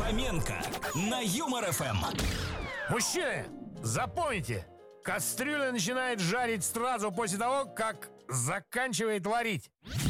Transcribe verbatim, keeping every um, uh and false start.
Фоменко на Юмор эф эм. Мужчины, запомните, кастрюля начинает жарить сразу после того, как заканчивает варить.